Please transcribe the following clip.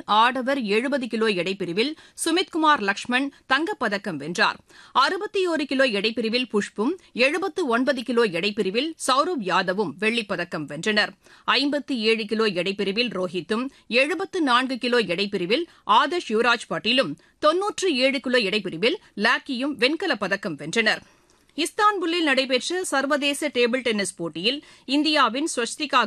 ஆடவர் 70 கிலோ எடைப்பிரிவில் சுமித்குமார் லக்ஷ்மண் தங்கப்பதக்கம் வென்றார். 61 கிலோ எடைப்பிரிவில் புஷ்பும் 79 கிலோ எடைப்பிரிவில் சௌரப் யாதவும் வெள்ளிப்பதக்கம் வென்றனர். 57 கிலோ எடைப்பிரிவில் ரோஹித்தும் 74 கிலோ எடைப்பிரிவில் ஆதர்ஷ் யுவராஜ் பட்டீலும் 97 கிலோ எடைப்பிரிவில் லாக்கியும் வெண்கலப் பதக்கம் வென்றனர். இஸ்தான்புல்லில் நடைபெற்ற சர்வதேச டேபிள் டென்னிஸ் போட்டியில் இந்தியாவின் ஸ்வஸ்திகா